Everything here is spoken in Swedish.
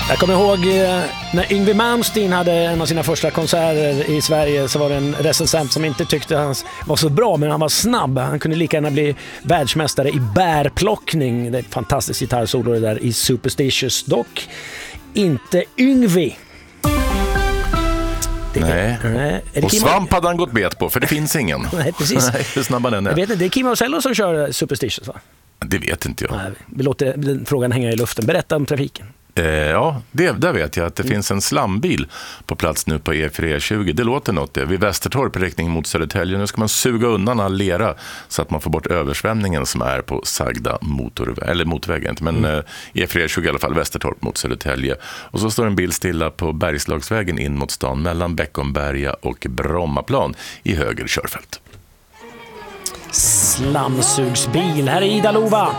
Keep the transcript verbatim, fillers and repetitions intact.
Jag kommer ihåg eh, när Yngwie Malmsteen hade en av sina första konserter i Sverige, så var det en recensent som inte tyckte han var så bra, men han var snabb. Han kunde lika gärna bli världsmästare i bärplockning. Det är ett fantastiskt gitarrsolo det där i Superstitious. Dock inte Yngwie. Nej, Nej. och Kim svamp hade han gått bet på, för det finns ingen. Nej, precis. Nej, hur snabb den är. Jag vet inte, det är Kim Marcello som kör Superstitious, va? Det vet inte jag. Nej, vi låter den frågan hänga i luften. Berätta om trafiken. Eh, ja, det, där vet jag att det mm. finns en slambil på plats nu på E fyra tjugo. Det låter något det. Vid Västertorp, riktning mot Södertälje. Nu ska man suga undan all lera så att man får bort översvämningen som är på sagda motor, eller motorvägen. Men mm. eh, E fyra tjugo i alla fall, Västertorp mot Södertälje. Och så står en bil stilla på Bergslagsvägen in mot stan mellan Bäckomberga och Brommaplan i höger körfält. Slamsugsbil. Här är Ida Lova.